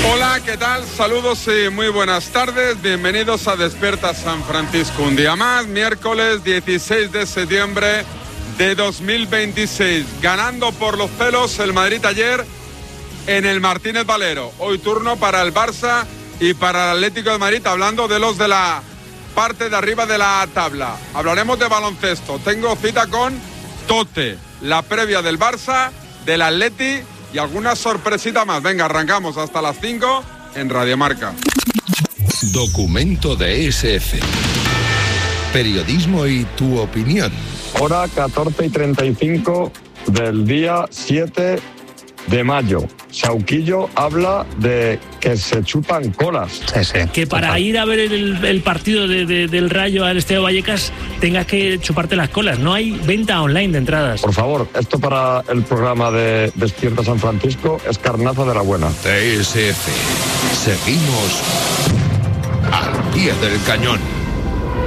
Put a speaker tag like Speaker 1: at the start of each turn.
Speaker 1: Hola, ¿qué tal? Saludos y muy buenas tardes. Bienvenidos a Despierta San Francisco. Un día más, miércoles 16 de septiembre de 2026. Ganando por los pelos el Madrid ayer en el Martínez Valero. Hoy turno para el Barça y para el Atlético de Madrid, hablando de los de la parte de arriba de la tabla. Hablaremos de baloncesto. Tengo cita con Tote, la previa del Barça, del Atleti y alguna sorpresita más. Venga, arrancamos hasta las 5 en Radio Marca.
Speaker 2: Documento de SF. Periodismo y tu opinión.
Speaker 3: Hora 14:35 del día 7 de mayo. Sauquillo habla de que se chupan colas.
Speaker 4: Sí. Que para ir a ver el partido del Rayo al Estadio Vallecas tengas que chuparte las colas. No hay venta online de entradas.
Speaker 3: Por favor, esto para el programa de Despierta San Francisco es carnaza de la buena.
Speaker 2: TSF. Seguimos al pie del cañón.